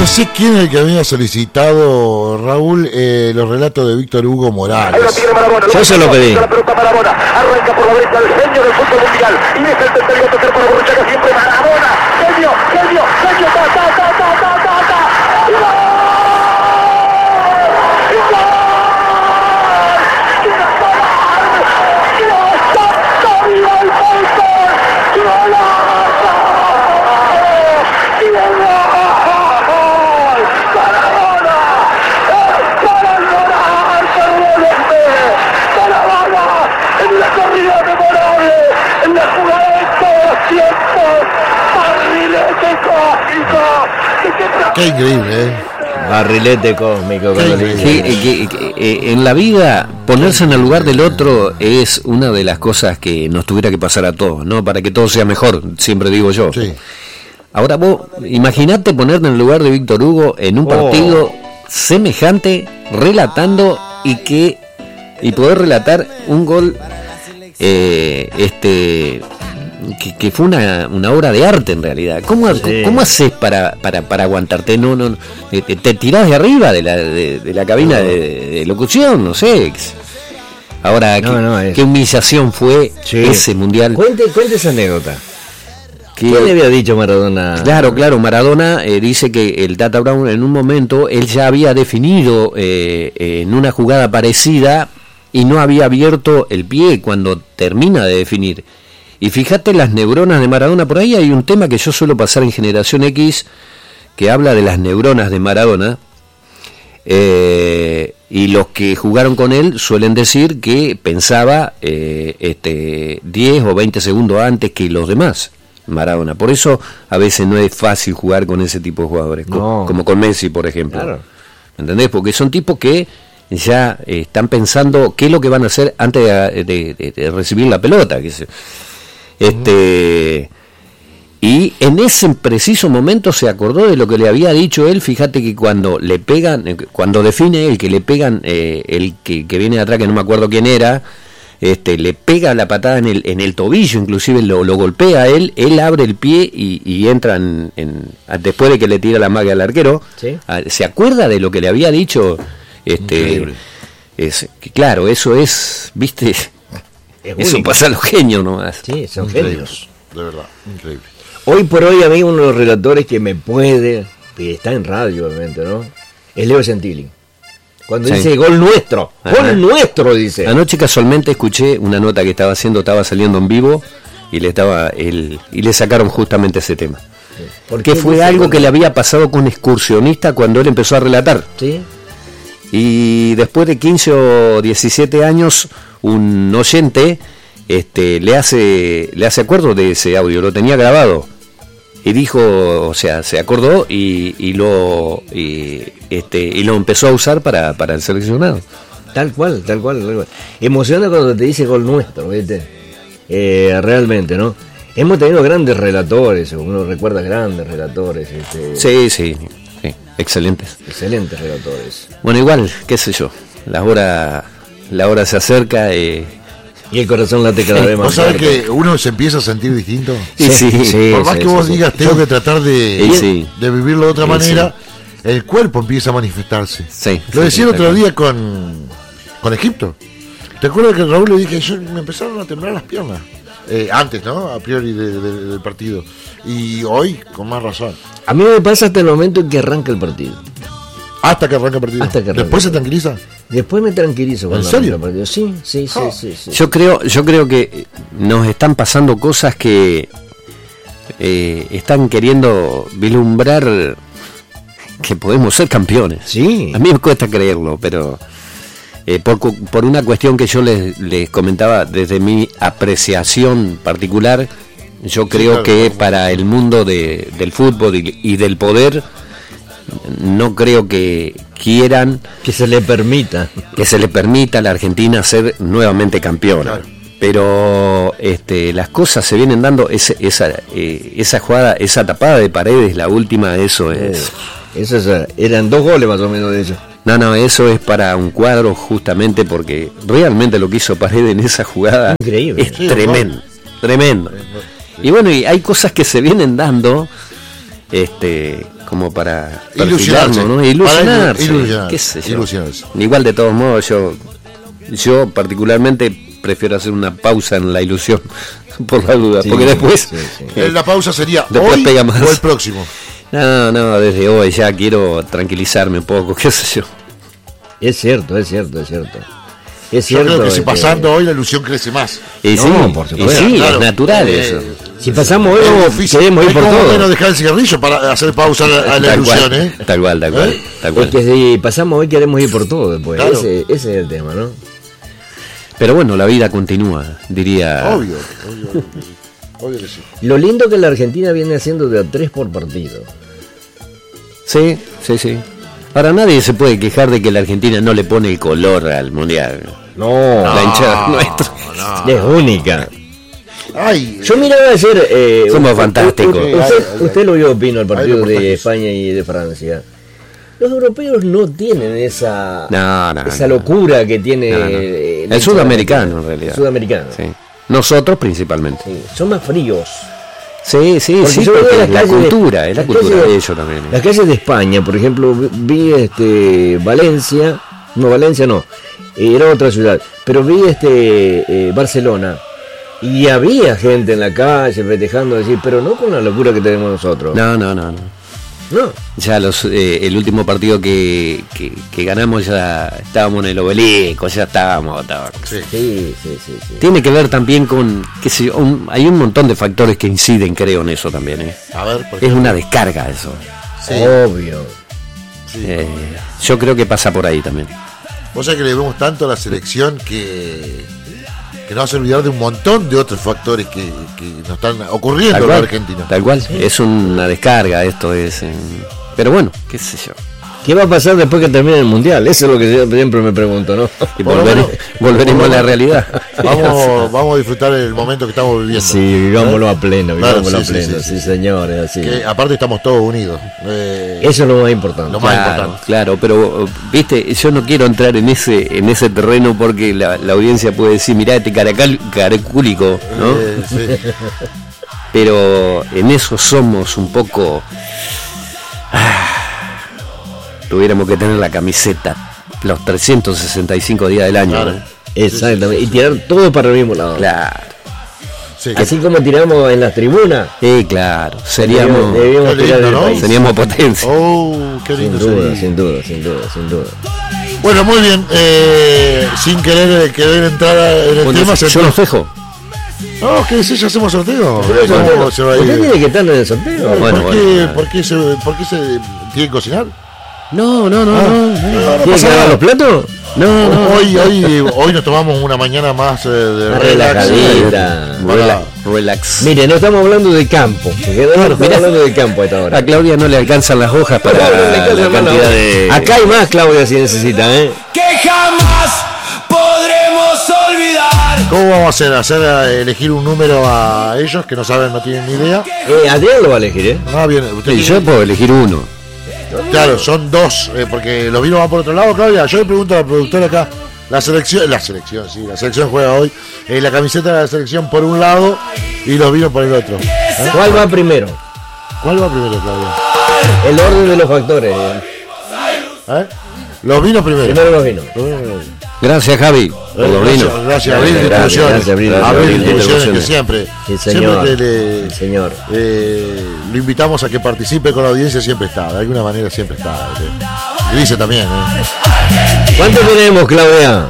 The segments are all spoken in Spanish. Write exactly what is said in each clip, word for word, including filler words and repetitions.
no sé quién es el que había solicitado, Raúl, eh, los relatos de Víctor Hugo Morales. Yo se lo pedí. La pelota Maradona, arranca por la derecha el genio del fútbol mundial y deja el tercero tocar para Borruchaga siempre Maradona. Genio, genio, genio, ta, ta, ta, ta, ta, ta, ta. ¡Gol! ¡Gol! Qué increíble, ¿eh? Barrilete cósmico. Qué Carolina. increíble. Que, que- que, eh, en la vida ponerse en el lugar del otro es una de las cosas que nos tuviera que pasar a todos, ¿no? Para que todo sea mejor, siempre digo yo. Sí. Ahora vos, imaginate ponerte en el lugar de Víctor Hugo en un Oh. partido semejante, relatando y que y poder relatar un gol eh, este que, que fue una, una obra de arte en realidad. ¿Cómo, Sí. ¿cómo haces para, para, para aguantarte? No, no, te, te tirás de arriba de la, de, de la cabina de, de locución, no sé. Ahora, No, qué, no, es- qué humillación fue Sí. ese mundial. Cuente, cuente esa anécdota. Que- ¿Qué le había dicho Maradona? Claro, claro, Maradona eh, dice que el Tata Brown en un momento él ya había definido eh, eh, en una jugada parecida y no había abierto el pie cuando termina de definir. Y fíjate las neuronas de Maradona, por ahí hay un tema que yo suelo pasar en Generación X que habla de las neuronas de Maradona, eh, y los que jugaron con él suelen decir que pensaba eh, este, diez o veinte segundos antes que los demás. Maradona, por eso a veces no es fácil jugar con ese tipo de jugadores, co- No. como con Messi, por ejemplo. Claro. ¿Me entendés? Porque son tipos que ya eh, están pensando qué es lo que van a hacer antes de, de- de- de recibir la pelota. Que se- este Y en ese preciso momento se acordó de lo que le había dicho él. Fíjate que cuando le pegan, eh, cuando define el que le pegan, eh, el que, que viene de atrás, que no me acuerdo quién era, este, le pega la patada en el, en el tobillo, inclusive lo, lo golpea a él, él abre el pie y, y entra en, en- después de que le tira la magia al arquero. Sí. Ah, ¿se acuerda de lo que le había dicho? Este, Increíble. es, que claro, eso es, viste, Es eso único. pasa a los genios nomás. Sí, son Increíble. genios. De verdad, increíble. Hoy por hoy, a mí, uno de los relatores que me puede, que está en radio, obviamente, ¿no? Es Leo Gentili. Cuando Sí. dice gol nuestro, Ajá. gol nuestro, dice. Anoche casualmente escuché una nota que estaba haciendo, estaba saliendo en vivo y le estaba el, y le sacaron justamente ese tema. ¿Por Que qué fue dice algo gol? que le había pasado con un excursionista cuando él empezó a relatar. Sí. Y después de quince o diecisiete años, un oyente este, le hace le hace acuerdo de ese audio, lo tenía grabado. Y dijo, o sea, se acordó y, y lo y, este y lo empezó a usar para, para el seleccionado. Tal cual, tal cual, tal cual. Emociona cuando te dice gol nuestro, ¿viste? Eh, realmente, ¿no? Hemos tenido grandes relatores, uno recuerda grandes relatores, este, Sí, sí, sí, excelentes. excelentes relatores. Bueno, igual, qué sé yo, la hora la hora se acerca eh, Y el corazón late cada vez más ¿Vos sabés fuerte. que uno se empieza a sentir distinto? y sí, sí. Por más que vos sí. digas, tengo que tratar de, Y sí. de vivirlo de otra Y manera, el cuerpo empieza a manifestarse. Sí, Lo sí, decía sí, el otro tal día con, con Egipto. ¿Te acuerdas que Raúl le dije, yo me empezaron a temblar las piernas? Eh, antes, ¿no? A priori de- de- del partido. Y hoy, con más razón. A mí me pasa hasta el momento en que arranca el partido. Hasta que arranca el partido. Hasta que arranca. Después se tranquiliza. Después me tranquilizo cuando ¿En serio? arranca el partido. Sí, sí, sí, Oh. sí, sí. Yo creo, yo creo que nos están pasando cosas que eh, están queriendo vislumbrar que podemos ser campeones. Sí. A mí me cuesta creerlo, pero eh, por, cu- por una cuestión que yo les, les comentaba desde mi apreciación particular, yo creo claro, que claro. para el mundo de- del fútbol y, y del poder, no creo que quieran Que se le permita. que se le permita a la Argentina ser nuevamente campeona. Claro. Pero este, las cosas se vienen dando, ese, esa, eh, esa jugada, esa tapada de Paredes, la última, eso es... Esos eh, eran dos goles más o menos de ellos. No, no, eso es para un cuadro justamente porque realmente lo que hizo Paredes en esa jugada Increíble. es Sí, tremendo, tremendo. Y bueno, y hay cosas que se vienen dando, este, como para Ilusionarse. perfilarnos, ¿no? Ilusionarse, Para ilusionar- qué sé yo. ilusionarse. Igual de todos modos yo yo particularmente prefiero hacer una pausa en la ilusión por la duda, Sí, porque después sí, sí. Eh, La pausa sería Después hoy pega más. o el próximo. no, no, desde hoy ya quiero tranquilizarme un poco, qué sé yo. Es cierto, es cierto, es cierto. Es Yo cierto. creo que si este, pasando hoy la ilusión crece más. Y No, sí, por y supuesto. sí, Claro. es natural Eh, eso. Si pasamos hoy, Es vamos- difícil. queremos ir Es por como todo. menos dejar el cigarrillo para hacer pausa a la, a la Tal ilusión, cual, ¿eh? tal cual, tal cual, ¿Eh? tal cual. Es que si pasamos hoy, queremos ir por todo después. Claro. Ese, ese es el tema, ¿no? Pero bueno, la vida continúa, diría. Obvio, obvio, obvio, obvio que sí. Lo lindo que la Argentina viene haciendo de a tres por partido. Sí, sí, sí. Ahora nadie se puede quejar de que la Argentina no le pone el color al mundial. No, La hinchada nuestra. No, es única. Ay, Yo miraba ayer. Eh, Somos u- u- fantásticos. Usted, usted, usted lo vio, Pino, el partido Hay de reportajes. España y de Francia. Los europeos no tienen esa, No, no, esa no. locura que tiene. No, no. eh, El sudamericano, en realidad. El sudamericano. Sí. Nosotros principalmente. Sí, son más fríos. Sí, sí, Porque sí, yo veía porque las es la calles de- cultura, es la las cultura calles de ellos también. Las calles de España, por ejemplo, vi- vi este Valencia, no Valencia no, era otra ciudad, pero vi este eh, Barcelona y había gente en la calle festejando, decir, pero no con la locura que tenemos nosotros. No, no, no, no. No. Ya los, eh, el último partido que, que, que ganamos ya estábamos en el obelisco, ya estábamos. estábamos. sí. Sí, sí, sí, sí. Tiene que ver también con, qué sé yo, un- hay un montón de factores que inciden, creo, en eso también. ¿eh? A ver, por Es ejemplo. una descarga eso. Sí, Obvio. sí. Eh, yo creo que pasa por ahí también. Vos sabés que le vemos tanto a la selección que, que nos hace olvidar de un montón de otros factores que, que nos están ocurriendo Tal en la cual, Argentina. tal cual. Es una descarga, esto es. eh, pero bueno, qué sé yo. ¿Qué va a pasar después que termine el mundial? Eso es lo que yo siempre me pregunto, ¿no? Y Por lo volvere- menos- volveremos a la realidad. Vamos, vamos a disfrutar el momento que estamos viviendo. Sí, vivámoslo a pleno, Claro, vivámoslo sí, a sí, pleno, sí, sí, sí. señores, así. Que aparte estamos todos unidos. Eh, Eso es lo más importante. Lo más Claro, importante. claro, pero viste, yo no quiero entrar en ese en ese terreno porque la, la audiencia puede decir, mirá este caracal, caracúlico, ¿no? eh, sí. Pero en eso somos un poco. Ah, tuviéramos que tener la camiseta los trescientos sesenta y cinco días del año. Claro. ¿no? Exactamente. Y tirar todo para el mismo lado. Claro, Sí. Así como tiramos en las tribunas, sí, claro. Seríamos, debíamos Qué tirar lindo, del ¿no? país. seríamos potencia. Oh, qué Sin lindo duda, sería. sin duda, sin duda, sin duda. Bueno, muy bien. Eh, sin querer, querer entrar en el Bueno, tema, se yo entró- los dejo. No, ¿qué decís? ¿Ya hacemos sorteo? Sorteo. ¿Cómo se va a ir? ¿Usted tiene que estar en el sorteo? Bueno, ¿Por, qué, bueno. ¿por, qué se, ¿Por qué se tiene que cocinar? No, no, no, Ah, no. no, no ¿Tiene pasa que lavar nada. los platos? No, no. Hoy, hoy, hoy nos tomamos una mañana más eh, de Más relax. relajadita. Relax. Relax. Mire, no estamos hablando de campo. Porque no estamos mirá. hablando de campo a esta hora. A Claudia no le alcanzan las hojas para No, no le alcanza la la mano. cantidad de. Acá hay más, Claudia, si necesita, ¿eh? que jamás podremos olvidar. ¿Cómo vamos a hacer? ¿Hacer eh, elegir un número a ellos que no saben, no tienen ni idea? Eh, Adrián lo va a elegir, ¿eh? No, bien. Usted Sí, tiene- yo puedo elegir uno. Claro, son dos, eh, porque los vinos van por otro lado, Claudia. Yo le pregunto a la productora acá, la selección, la selección, sí, la selección juega hoy, eh, la camiseta de la selección por un lado y los vinos por el otro. ¿Eh? ¿Cuál va primero? ¿Cuál va primero, Claudia? El orden de los factores. ¿eh? ¿Eh? Los vinos primero. Primero los vinos. Los vinos primero. Gracias, Javi, por Eh, los gracias, vinos. gracias, Abril Gracias, Distribuciones. gracias, Abril, Abril Abril Distribuciones, que Distribuciones. siempre, Sí, siempre señor. que le, Sí, señor. eh, lo invitamos a que participe con la audiencia, siempre está, de alguna manera siempre está. eh. Y dice también, ¿eh? ¿Cuánto tenemos, Claudia?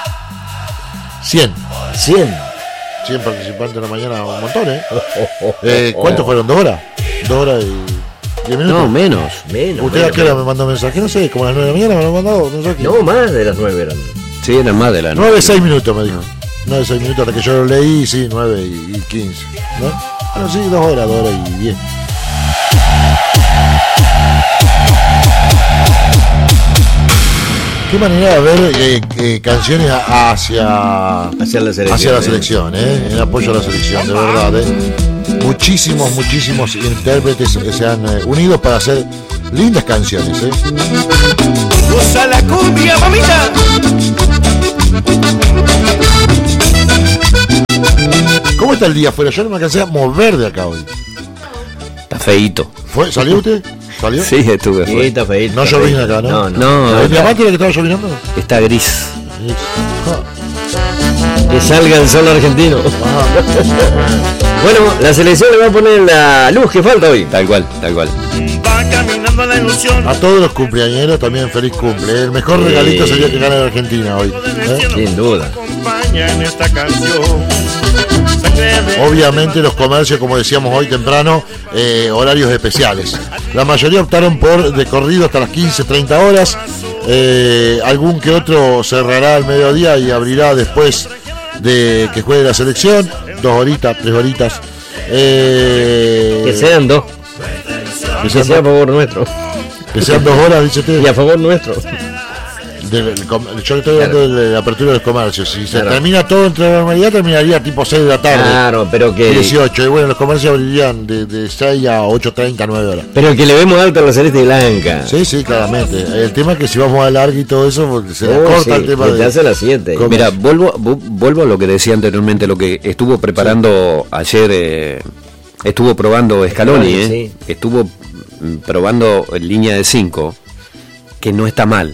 cien. cien. cien participantes en la mañana, un montón, ¿eh? eh ¿Cuántos fueron? ¿Dos horas? ¿Dos horas y diez minutos? No, menos. Menos. ¿Usted a menos, qué hora me menos. mandó mensaje? No sé, como a las nueve de la mañana me lo han mandado mensaje. No, más de las nueve eran. Sí, eran más de la nueve, seis minutos me dijo. nueve, seis minutos, hasta que yo lo leí, sí, nueve y quince. ¿No? Bueno, sí, dos horas, dos horas y diez. Qué manera de ver eh, eh, canciones a- hacia, Hacia la selección. hacia la ¿eh? selección, ¿eh? En apoyo a la selección, de verdad. ¿eh? Muchísimos, muchísimos intérpretes que se han eh, unido para hacer lindas canciones. ¿eh? Usa la cumbia, mamita. ¿Cómo está el día afuera? Yo no me alcancé a mover de acá hoy. Está feíto. ¿Fue? ¿Salió usted? ¿Salió? Sí, estuve Sí, afuera. está feíto. No está llovina feíto. acá, ¿no? No, no. No, ¿El está, diamante era que estaba llovinando? está gris. Que salga el sol argentino. Bueno, la selección le va a poner la luz que falta hoy. Tal cual, tal cual. Va caminando la ilusión. A todos los cumpleañeros también feliz cumple. El mejor Sí. regalito sería que gane la Argentina hoy. ¿eh? Sin duda. Acompaña en esta canción. Sangre de- Obviamente los comercios, como decíamos hoy temprano, eh, horarios especiales. La mayoría optaron por de corrido hasta las quince, treinta horas. Eh, algún que otro cerrará al mediodía y abrirá después de que juegue la selección. Dos horitas, tres horitas. Eh, Que sean dos. que Que sean, sea a favor nuestro. que sean dos horas, dice usted. Y a favor nuestro. Del- del com- yo estoy hablando de la apertura de los comercios. Si se Claro. termina todo entre la normalidad, terminaría tipo seis de la tarde. Claro, pero que. dieciocho. Y bueno, los comercios abrirían de, de seis a ocho treinta, nueve horas. Pero que le vemos alta a la celeste y blanca. Sí, sí, claramente. El tema es que si vamos a larga y todo eso, porque se le Oh, corta sí, el tema que de. te hace las siete. ¿Cómo? Mira, vuelvo, vu- vuelvo a lo que decía anteriormente, lo que estuvo preparando ayer, eh, estuvo probando Scaloni, Scaloni, eh, estuvo mm, probando en línea de cinco, que no está mal.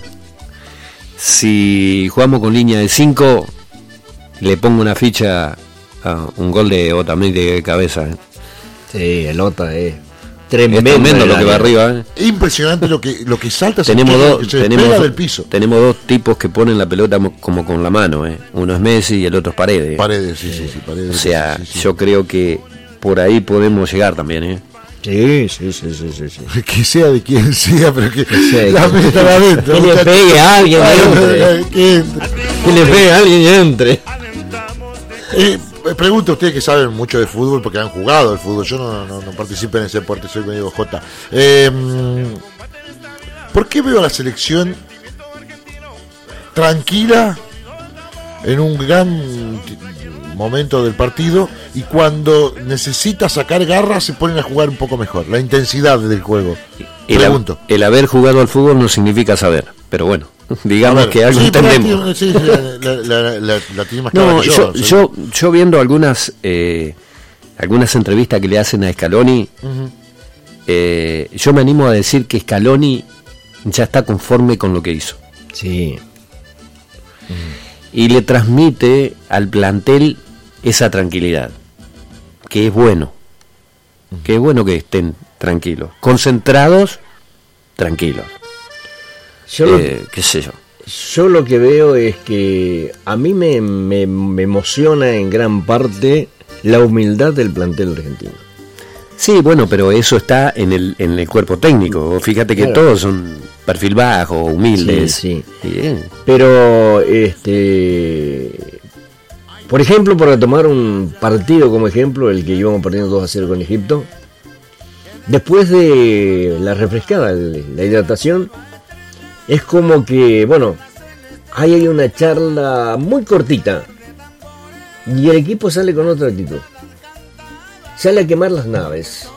Si jugamos con línea de cinco, le pongo una ficha a un gol de Otamendi de cabeza. eh. Sí, el Ota es Es tremendo. tremendo lo el que va año. arriba. eh. Impresionante lo que, lo que salta, se Tenemos pega, dos, se tenemos, despega del piso. tenemos dos tipos que ponen la pelota mo- como con la mano. eh. Uno es Messi y el otro es Paredes. Paredes, sí, sí, sí, paredes. O sea, sí, sí. yo creo que por ahí podemos llegar también, ¿eh? Sí, sí, sí, sí, sí, sí. Que sea de quien sea, pero que sea, la que- meta adentro. que le muchachos. pegue a alguien Ay, adentro. ay, que entre. Que le pegue a alguien y entre. Eh, pregunta a ustedes que saben mucho de fútbol porque han jugado el fútbol. Yo no, no, no participo en ese deporte, soy medio J. Eh, ¿Por qué veo a la selección tranquila en un gran t- momento del partido y cuando necesita sacar garras se ponen a jugar un poco mejor? La intensidad del juego. El, Pregunto. el haber jugado al fútbol no significa saber, pero bueno, A digamos ver, que algo sí, pero entendemos. la, sí, sí, la, la, la, la- la tiene más clara No, que yo, sí. yo, yo viendo algunas eh, algunas entrevistas que le hacen a Scaloni, Ujú. eh, yo me animo a decir que Scaloni ya está conforme con lo que hizo. Sí. Y le transmite al plantel esa tranquilidad, que es bueno, que es bueno que estén tranquilos, concentrados, tranquilos, Yo, lo, eh, qué sé yo. yo lo que veo es que a mí me, me, me emociona en gran parte la humildad del plantel argentino. Sí, bueno, pero eso está en el, en el cuerpo técnico. Fíjate que Claro. todos son perfil bajo, humildes. Sí, sí. Bien. Pero, este, por ejemplo, para tomar un partido como ejemplo, el que íbamos perdiendo dos a cero con Egipto, después de la refrescada, el- la hidratación, es como que, bueno, ahí hay una charla muy cortita y el equipo sale con otra actitud. Sale a quemar las naves.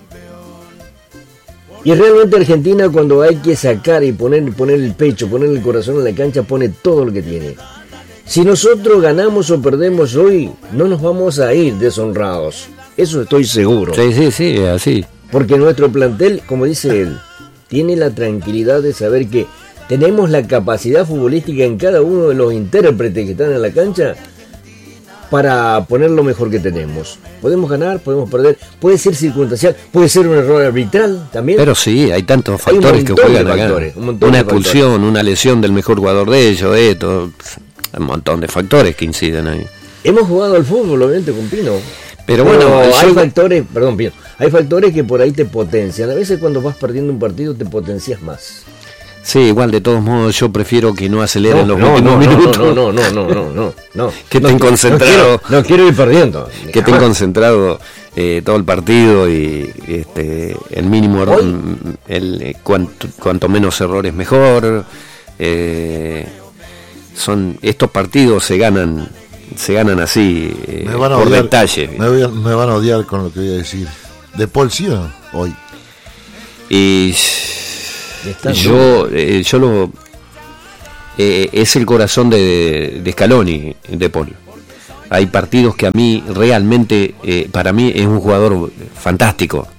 Y realmente Argentina, cuando hay que sacar y poner, poner el pecho, poner el corazón en la cancha, pone todo lo que tiene. Si nosotros ganamos o perdemos hoy, no nos vamos a ir deshonrados. Eso estoy seguro. Sí, sí, sí, así. Porque nuestro plantel, como dice él, tiene la tranquilidad de saber que tenemos la capacidad futbolística en cada uno de los intérpretes que están en la cancha para poner lo mejor que tenemos. Podemos ganar, podemos perder, puede ser circunstancial, puede ser un error arbitral también. Pero sí, hay tantos Hay un factores que montón de juegan acá. factores, un montón Una de factores. expulsión, una lesión del mejor jugador de ellos, esto, un montón de factores que inciden ahí. Hemos jugado al fútbol, obviamente, con Pino. Pero bueno, hay yo- factores, perdón, Pino, hay factores que por ahí te potencian. A veces cuando vas perdiendo un partido te potencias más. Sí, igual de todos modos yo prefiero que no aceleren los no, últimos no, no, minutos. no, no, no, no, no, no, no. Que No, estén no concentrados. quiero- No quiero ir perdiendo. Que estén concentrados eh, todo el partido y este, el mínimo error, Hoy- el, eh, cuanto, cuanto menos errores mejor. eh, son estos partidos se ganan se ganan así eh, Me van a por odiar, detalle. Me, voy a- me van a odiar con lo que voy a decir. ¿De Paul sí o no? Hoy. Y Está yo eh, yo lo eh, es el corazón de, de Scaloni, de Paul. Hay partidos que a mí realmente, eh, para mí es un jugador fantástico,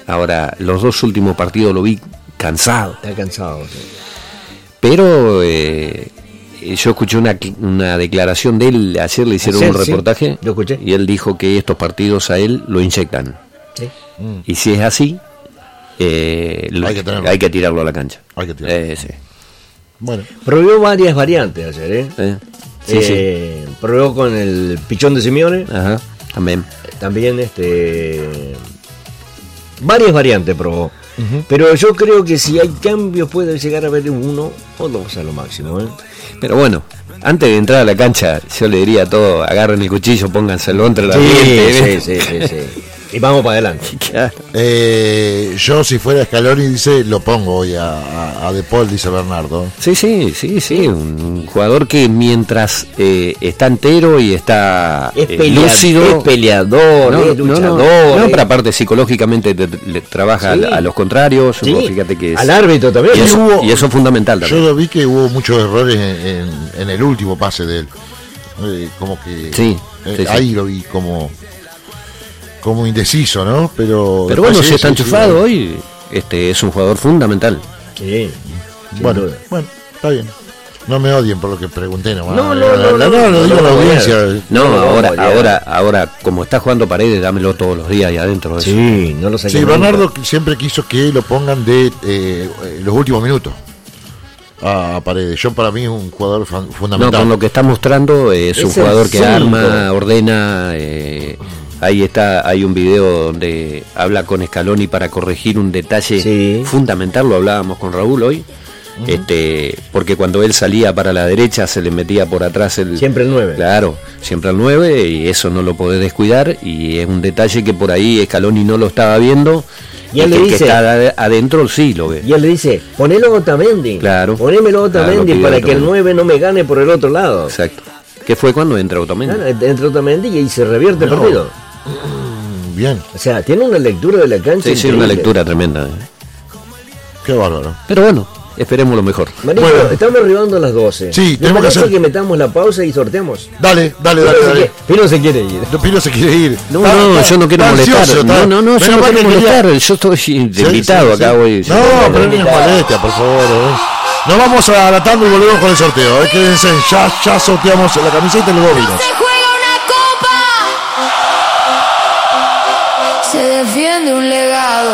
Ahora, los dos últimos partidos lo vi cansado. Está cansado. Sí. Pero eh, yo escuché una, una declaración de él, ayer le hicieron Ayer, un reportaje, sí, lo escuché. y él dijo que estos partidos a él lo inyectan. Sí. Mm. Y si es así, eh, lo- Hay que tenerlo. hay que tirarlo a la cancha. Hay que tirarlo. Eh, sí. Bueno, Probó varias variantes ayer, ¿eh? Eh, sí, Eh, Probó con el pichón de Simeone. sí. Ajá, también. También este varias variantes probó. Pero yo creo que si hay cambios puede llegar a haber uno o dos a lo máximo, ¿eh? Pero bueno, antes de entrar a la cancha, yo le diría a todos, agarren el cuchillo, pónganselo entre las Sí, dientes. sí, sí, sí, sí. Y vamos para adelante. Claro. eh, yo si fuera Scaloni, dice, lo pongo hoy a, a, a De Paul, dice Bernardo. Sí, sí, sí, sí, un jugador que mientras eh, está entero y está Es, eh, pelea- lúcido, es peleador, no, es no, luchador. no, no, es- pero aparte psicológicamente te- te- le trabaja Sí. a, a los contrarios, sí, fíjate que es, al árbitro también. y, eso, hubo- y eso es fundamental Yo también. lo vi que hubo muchos errores en, en, en el último pase de él. Eh, como que Sí, eh, sí, sí. ahí lo vi como como indeciso, ¿no? Pero Pero después bueno, sí, si está sí, sí, enchufado bueno. hoy, este es un jugador fundamental. Sí, sin Bueno, duda. bueno, está bien. No me odien por lo que pregunté nomás. No, no, La- no, la- no, no, no, lo digo a la no, audiencia. No, No, ahora, ya. ahora, ahora, como está jugando Paredes, dámelo todos los días ahí adentro. Eso. Sí, no lo saqué Sí, nunca. Bernardo siempre quiso que lo pongan de eh, los últimos minutos a Paredes. Yo para mí es un jugador fan- No, fundamental. con lo que está mostrando es, Es un el jugador que cinco. arma, ordena. eh, ahí está, hay un video donde habla con Scaloni para corregir un detalle Sí. fundamental. Lo hablábamos con Raúl hoy. Este, porque cuando él salía para la derecha se le metía por atrás el Siempre el nueve. Claro, siempre al nueve, y eso no lo podés descuidar, y es un detalle que por ahí Scaloni no lo estaba viendo. Y él que le el que dice- está ade- adentro sí lo ve. Y él le dice, ponelo a Otamendi. Claro. Ponémelo a Claro, Otamendi lo pidió para que el Otamendi. nueve no me gane por el otro lado. Exacto. ¿Qué fue cuando entra Otamendi? Claro, entra Otamendi y ahí se revierte el No. partido. Mm, Bien, O sea, tiene una lectura de la cancha. Sí, sí, increíble. una lectura tremenda. eh. qué bárbaro. Pero bueno, esperemos lo mejor. Marito, Bueno. estamos arribando a las doce. Sí, ¿Le tenemos que parece hacer- que metamos la pausa y sorteamos? Dale, dale, Pino dale, se dale. quiere- Pino se quiere ir. No, Pino se quiere ir. No, Está- no, está- yo no quiero está molestar. ansioso, está- no, no, no, yo Menos no mal quiero que quería- molestar. Yo estoy Sí, de invitado sí, acá sí. hoy. No, pero no es molestia, por favor. ¿eh? Nos vamos a la tanda y volvemos con el sorteo. ¿eh? Quédense, ya, ya sorteamos la camiseta y los bobinos. Se juega una copa, se defiende un legado.